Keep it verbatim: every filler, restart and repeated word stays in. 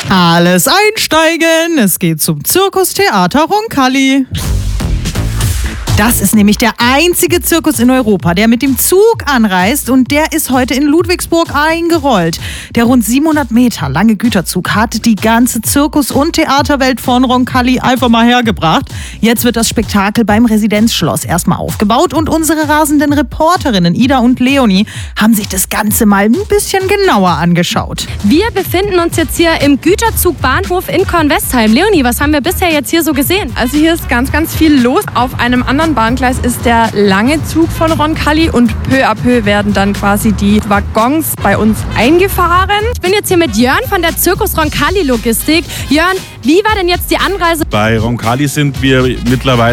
Alles einsteigen, es geht zum Zirkustheater Roncalli. Das ist nämlich der einzige Zirkus in Europa, der mit dem Zug anreist, und der ist heute in Ludwigsburg eingerollt. Der rund siebenhundert Meter lange Güterzug hat die ganze Zirkus- und Theaterwelt von Roncalli einfach mal hergebracht. Jetzt wird das Spektakel beim Residenzschloss erstmal aufgebaut und unsere rasenden Reporterinnen Ida und Leonie haben sich das Ganze mal ein bisschen genauer angeschaut. Wir befinden uns jetzt hier im Güterzugbahnhof in Kornwestheim. Leonie, was haben wir bisher jetzt hier so gesehen? Also hier ist ganz, ganz viel los. Auf einem anderen Bahngleis ist der lange Zug von Roncalli und peu à peu werden dann quasi die Waggons bei uns eingefahren. Ich bin jetzt hier mit Jörn von der Zirkus Roncalli Logistik. Jörn, wie war denn jetzt die Anreise? Bei Roncalli sind wir mittlerweile